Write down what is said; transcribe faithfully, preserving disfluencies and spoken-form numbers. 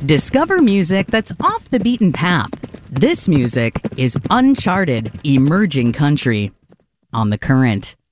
Discover music that's off the beaten path. This music is uncharted, emerging country on The Current.